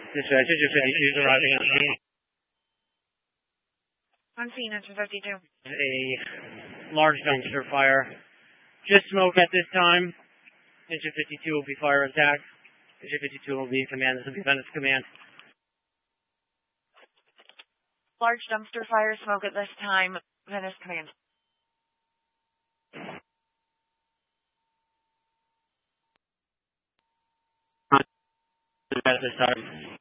Dispatch, engine 52 is arriving on scene. On scene, engine 52. A large dumpster fire. Just smoke at this time. Engine 52 will be fire attack. Engine 52 will be command. This will be Venice command. Large dumpster fire, smoke at this time. Venice command. At this time.